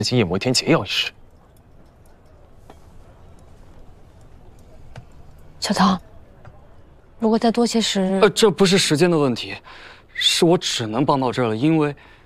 今夜某一天解药一事。 小唐，如果再多些时日， 这不是时间的问题，是我只能帮到这儿了，因为